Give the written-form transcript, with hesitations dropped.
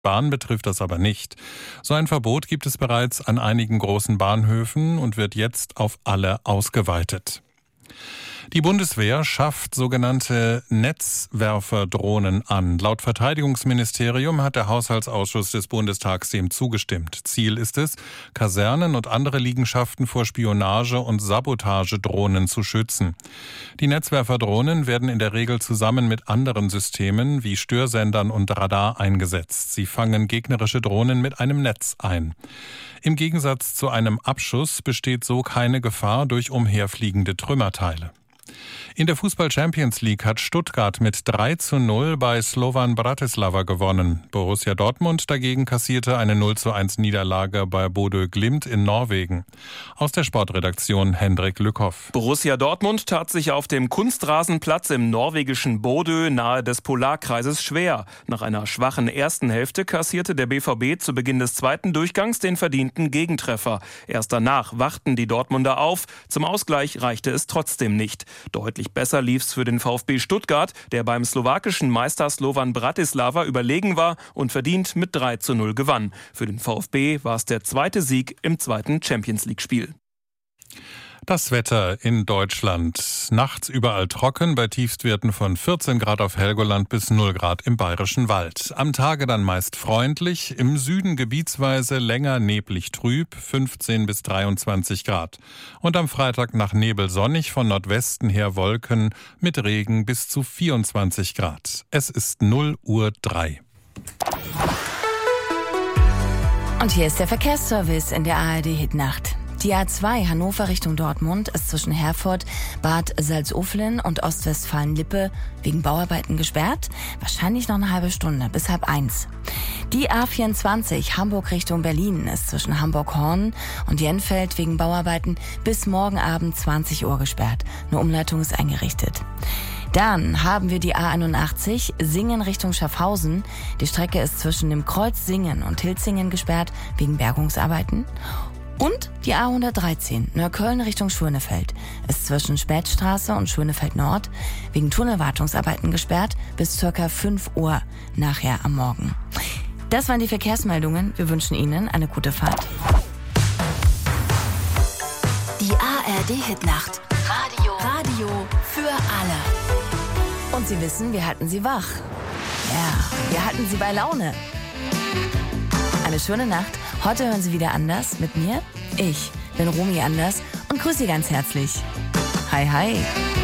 Bahn betrifft das aber nicht. So ein Verbot gibt es bereits an einigen großen Bahnhöfen und wird jetzt auf alle ausgeweitet. Die Bundeswehr schafft sogenannte Netzwerferdrohnen an. Laut Verteidigungsministerium hat der Haushaltsausschuss des Bundestags dem zugestimmt. Ziel ist es, Kasernen und andere Liegenschaften vor Spionage- und Sabotagedrohnen zu schützen. Die Netzwerferdrohnen werden in der Regel zusammen mit anderen Systemen wie Störsendern und Radar eingesetzt. Sie fangen gegnerische Drohnen mit einem Netz ein. Im Gegensatz zu einem Abschuss besteht so keine Gefahr durch umherfliegende Trümmerteile. In der Fußball-Champions League hat Stuttgart mit 3:0 bei Slovan Bratislava gewonnen. Borussia Dortmund dagegen kassierte eine 0:1 Niederlage bei Bodø Glimt in Norwegen. Aus der Sportredaktion Hendrik Lückhoff. Borussia Dortmund tat sich auf dem Kunstrasenplatz im norwegischen Bodø nahe des Polarkreises schwer. Nach einer schwachen ersten Hälfte kassierte der BVB zu Beginn des zweiten Durchgangs den verdienten Gegentreffer. Erst danach wachten die Dortmunder auf. Zum Ausgleich reichte es trotzdem nicht. Deutlich besser lief's für den VfB Stuttgart, der beim slowakischen Meister Slovan Bratislava überlegen war und verdient mit 3:0 gewann. Für den VfB war es der zweite Sieg im zweiten Champions-League-Spiel. Das Wetter in Deutschland. Nachts überall trocken, bei Tiefstwerten von 14 Grad auf Helgoland bis 0 Grad im Bayerischen Wald. Am Tage dann meist freundlich, im Süden gebietsweise länger neblig trüb, 15 bis 23 Grad. Und am Freitag nach Nebel sonnig, von Nordwesten her Wolken mit Regen bis zu 24 Grad. Es ist 0:03 Uhr. Und hier ist der Verkehrsservice in der ARD-Hitnacht. Die A2 Hannover Richtung Dortmund ist zwischen Herford, Bad Salzuflen und Ostwestfalen-Lippe wegen Bauarbeiten gesperrt. Wahrscheinlich noch eine halbe Stunde, bis 12:30. Die A24 Hamburg Richtung Berlin ist zwischen Hamburg-Horn und Jenfeld wegen Bauarbeiten bis morgen Abend 20 Uhr gesperrt. Eine Umleitung ist eingerichtet. Dann haben wir die A81 Singen Richtung Schaffhausen. Die Strecke ist zwischen dem Kreuz Singen und Hilzingen gesperrt wegen Bergungsarbeiten. Und die A113 Neukölln Richtung Schönefeld ist zwischen Spätstraße und Schönefeld Nord wegen Tunnelwartungsarbeiten gesperrt bis ca. 5 Uhr nachher am Morgen. Das waren die Verkehrsmeldungen. Wir wünschen Ihnen eine gute Fahrt. Die ARD-Hitnacht. Radio für alle. Und Sie wissen, wir halten Sie wach. Ja, wir halten Sie bei Laune. Eine schöne Nacht. Heute hören Sie wieder Anders mit mir. Ich bin Romy Anders und grüße Sie ganz herzlich. Hi, hi.